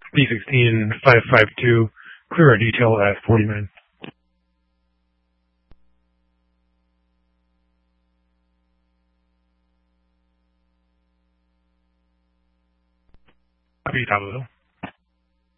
B16-552, clear our detail at 49. Copy, Top of the Hill.